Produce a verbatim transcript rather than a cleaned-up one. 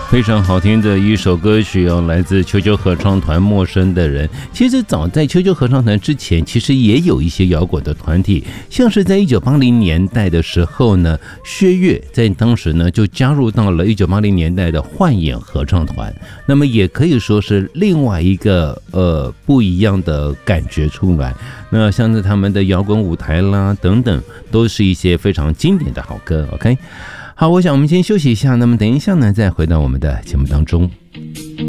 非常好听的一首歌曲哦，来自秋秋合唱团《陌生的人》。其实早在秋秋合唱团之前，其实也有一些摇滚的团体，像是在一九八零年代的时候呢，薛岳在当时呢就加入到了一九八零年代的幻影合唱团，那么也可以说是另外一个呃不一样的感觉出来。那像是他们的摇滚舞台啦等等，都是一些非常经典的好歌。OK。好，我想我们先休息一下，那么等一下呢，再回到我们的节目当中。